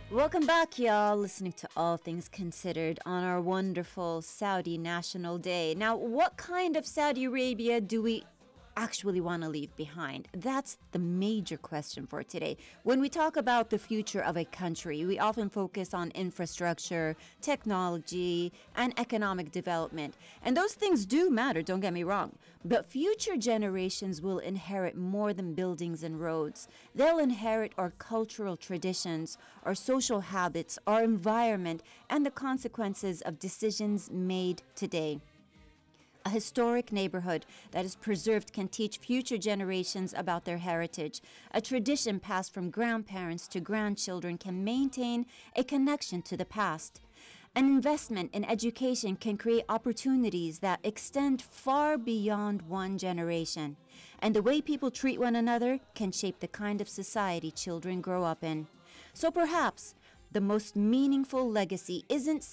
Welcome back, y'all, listening to All Things Considered on our wonderful Saudi National Day. Now, what kind of Saudi Arabia do we actually want to leave behind? That's the major question for today. When we talk about the future of a country, we often focus on infrastructure, technology, and economic development. And those things do matter, don't get me wrong. But future generations will inherit more than buildings and roads. They'll inherit our cultural traditions, our social habits, our environment, and the consequences of decisions made today. A historic neighborhood that is preserved can teach future generations about their heritage. A tradition passed from grandparents to grandchildren can maintain a connection to the past. An investment in education can create opportunities that extend far beyond one generation. And the way people treat one another can shape the kind of society children grow up in. So perhaps the most meaningful legacy isn't